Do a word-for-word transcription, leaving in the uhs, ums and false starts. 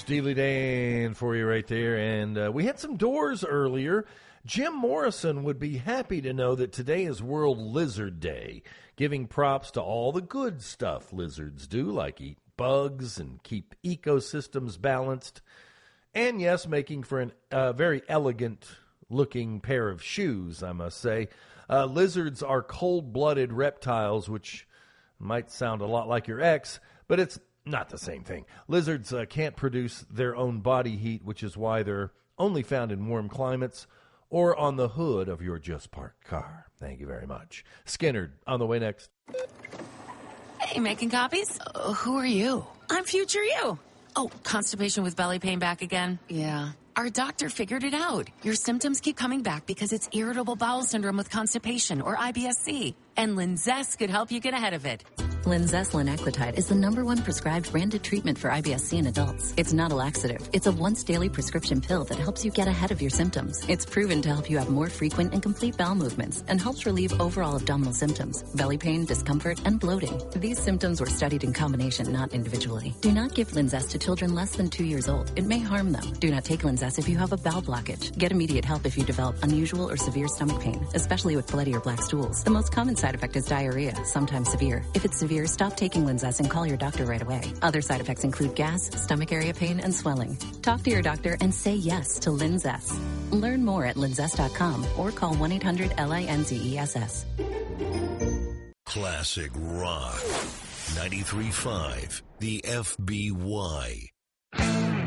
Steely Dan for you right there. And uh, we had some doors earlier. Jim Morrison would be happy to know that today is World Lizard Day, giving props to all the good stuff lizards do, like eat bugs and keep ecosystems balanced. And yes, making for a uh, very elegant-looking pair of shoes, I must say. Uh, lizards are cold-blooded reptiles, which might sound a lot like your ex, but it's not the same thing. Lizards uh, can't produce their own body heat, which is why they're only found in warm climates or on the hood of your just parked car. Thank you very much. Skinnerd, on the way next. Hey, making copies? Uh, who are you? I'm future you. Oh, constipation with belly pain back again? Yeah. Our doctor figured it out. Your symptoms keep coming back because it's irritable bowel syndrome with constipation, or I B S C. And Linzess could help you get ahead of it. Linzess linaclotide is the number one prescribed branded treatment for I B S C in adults. It's not a laxative. It's a once-daily prescription pill that helps you get ahead of your symptoms. It's proven to help you have more frequent and complete bowel movements and helps relieve overall abdominal symptoms, belly pain, discomfort, and bloating. These symptoms were studied in combination, not individually. Do not give Linzess to children less than two years old. It may harm them. Do not take Linzess if you have a bowel blockage. Get immediate help if you develop unusual or severe stomach pain, especially with bloody or black stools. The most common side effect is diarrhea, sometimes severe. If it's severe, stop taking Linzess and call your doctor right away. Other side effects include gas, stomach area pain, and swelling. Talk to your doctor and say yes to Linzess. Learn more at linzess dot com or call one eight hundred L I N Z E S S. Classic Rock ninety-three point five, the F B Y.